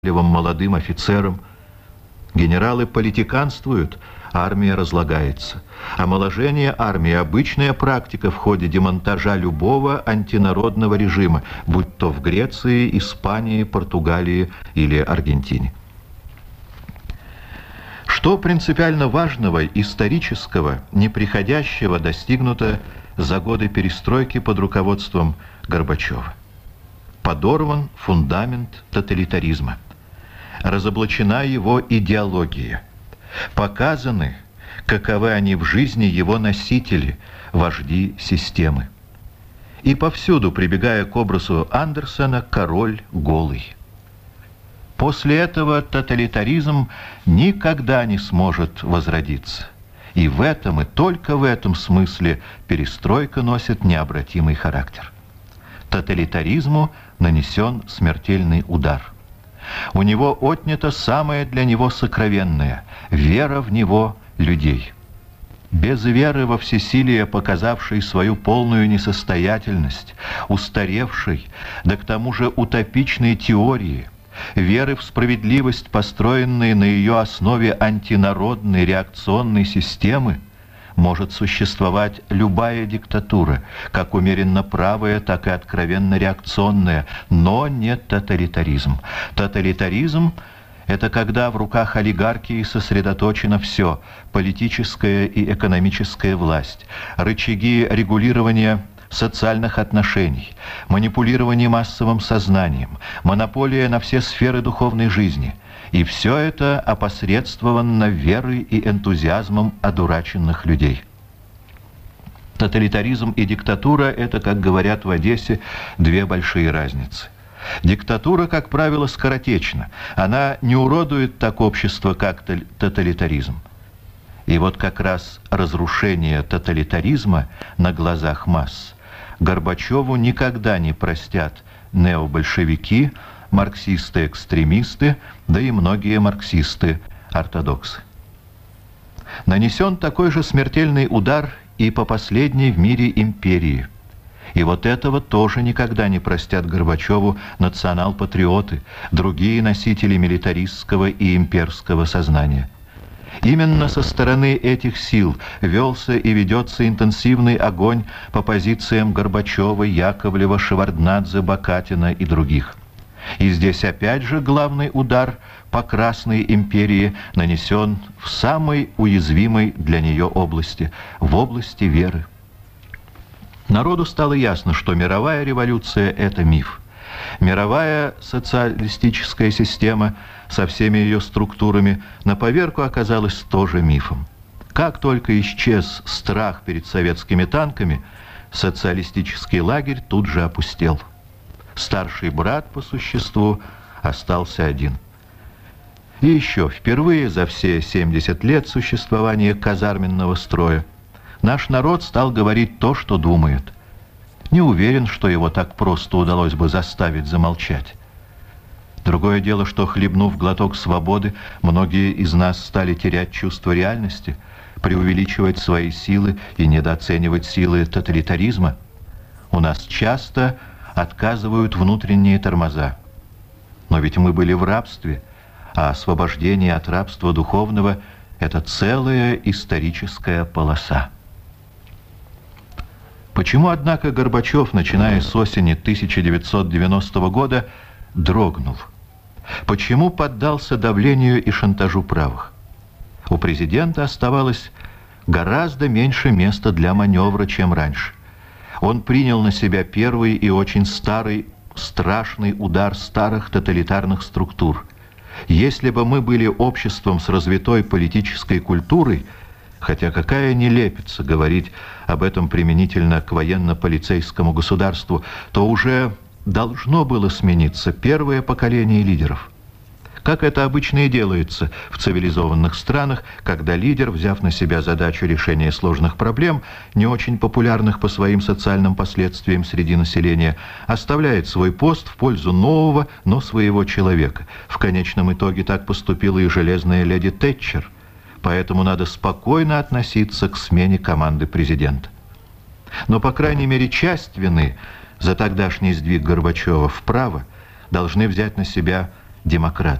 молодым офицерам. Генералы политиканствуют, армия разлагается. Омоложение армии – обычная практика в ходе демонтажа любого антинародного режима, будь то в Греции, Испании, Португалии или Аргентине. Что принципиально важного, исторического, неприходящего достигнуто за годы перестройки под руководством Горбачева? Подорван фундамент тоталитаризма. Разоблачена его идеология. Показаны, каковы они в жизни его носители, вожди системы. И повсюду, прибегая к образу Андерсона, король голый. После этого тоталитаризм никогда не сможет возродиться. И в этом, и только в этом смысле перестройка носит необратимый характер. Тоталитаризму нанесен смертельный удар. У него отнято самое для него сокровенное – вера в него людей. Без веры во всесилие, показавшей свою полную несостоятельность, устаревшей, да к тому же утопичной теории, веры в справедливость, построенной на ее основе антинародной реакционной системы, может существовать любая диктатура, как умеренно правая, так и откровенно реакционная, но не тоталитаризм. Тоталитаризм – это когда в руках олигархии сосредоточено все – политическая и экономическая власть, рычаги регулирования социальных отношений, манипулирование массовым сознанием, монополия на все сферы духовной жизни. И все это опосредствовано верой и энтузиазмом одураченных людей. Тоталитаризм и диктатура – это, как говорят в Одессе, две большие разницы. Диктатура, как правило, скоротечна. Она не уродует так общество, как тоталитаризм. И вот как раз разрушение тоталитаризма на глазах масс Горбачеву никогда не простят необольшевики, марксисты-экстремисты, да и многие марксисты-ортодоксы. Нанесен такой же смертельный удар и по последней в мире империи. И вот этого тоже никогда не простят Горбачеву национал-патриоты, другие носители милитаристского и имперского сознания. Именно со стороны этих сил велся и ведется интенсивный огонь по позициям Горбачева, Яковлева, Шеварднадзе, Бакатина и других. И здесь опять же главный удар по Красной империи нанесен в самой уязвимой для нее области, в области веры. Народу стало ясно, что мировая революция – это миф. Мировая социалистическая система со всеми ее структурами на поверку оказалась тоже мифом. Как только исчез страх перед советскими танками, социалистический лагерь тут же опустел. Старший брат, по существу, остался один. И еще, впервые за все 70 лет существования казарменного строя наш народ стал говорить то, что думает. Не уверен, что его так просто удалось бы заставить замолчать. Другое дело, что, хлебнув глоток свободы, многие из нас стали терять чувство реальности, преувеличивать свои силы и недооценивать силы тоталитаризма. У нас часто отказывают внутренние тормоза. Но ведь мы были в рабстве, а освобождение от рабства духовного – это целая историческая полоса. Почему, однако, Горбачев, начиная с осени 1990 года, дрогнул? Почему поддался давлению и шантажу правых? У президента оставалось гораздо меньше места для маневра, чем раньше. Он принял на себя первый и очень старый, страшный удар старых тоталитарных структур. Если бы мы были обществом с развитой политической культурой, хотя какая нелепица говорить об этом применительно к военно-полицейскому государству, то уже должно было смениться первое поколение лидеров. Как это обычно и делается в цивилизованных странах, когда лидер, взяв на себя задачу решения сложных проблем, не очень популярных по своим социальным последствиям среди населения, оставляет свой пост в пользу нового, но своего человека. В конечном итоге так поступила и железная леди Тэтчер. Поэтому надо спокойно относиться к смене команды президента. Но, по крайней мере, часть вины за тогдашний сдвиг Горбачева вправо должны взять на себя демократ.